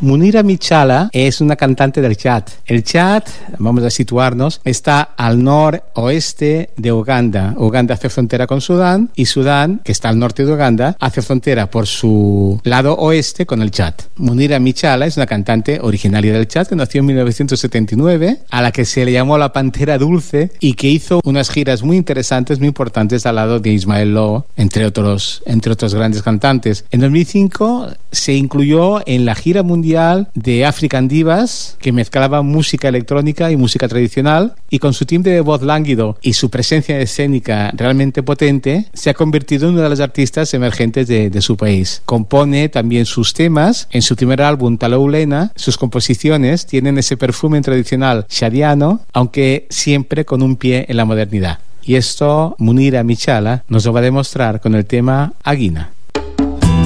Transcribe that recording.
Munira Michala es una cantante del Chad. El Chad, vamos a situarnos, está al noroeste de Uganda. Uganda hace frontera con Sudán y Sudán, que está al norte de Uganda, hace frontera por su lado oeste con el Chad. Munira Michala es una cantante originaria del Chad que nació en 1979, a la que se le llamó la Pantera Dulce y que hizo unas giras muy interesantes, muy importantes al lado de Ismael Lo, entre otros grandes cantantes. En 2005 se incluyó en la gira mundial de African Divas, que mezclaba música electrónica y música tradicional, y con su timbre de voz lánguido y su presencia escénica realmente potente, se ha convertido en una de las artistas emergentes de su país. Compone también sus temas. En su primer álbum, Talou Lena, sus composiciones tienen ese perfume tradicional shadiano, aunque siempre con un pie en la modernidad. Y esto Munira Michala nos lo va a demostrar con el tema Aguina.